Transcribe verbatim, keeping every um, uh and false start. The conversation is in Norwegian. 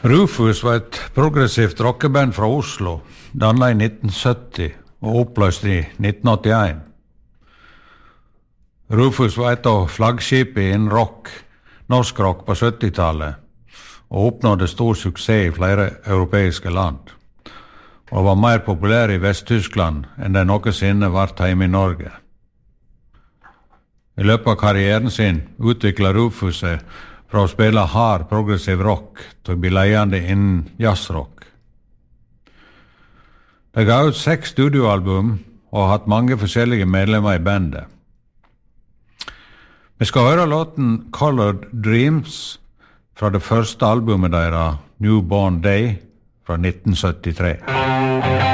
Rufus var et progressivt rockeband fra Oslo, dannet i nitten sytti og oppløst i nitten åttien. Rufus var et av flaggskipene innen rock, norsk rock på syttitallet, og oppnådde stor suksess i flere europeiske land, og var mer populær i Vest-Tyskland enn det noensinne var hjemme i Norge. I løpet av karrieren sin utviklet Rufus seg fra å spille hard progressiv rock til å bli ledende innen jazzrock. De ga ut seks studioalbum og har hatt mange forskjellige medlemmer i bandet. Vi skal høre låten Colored Dreams fra det første albumet deres, Newborn Day, fra nitten syttitre.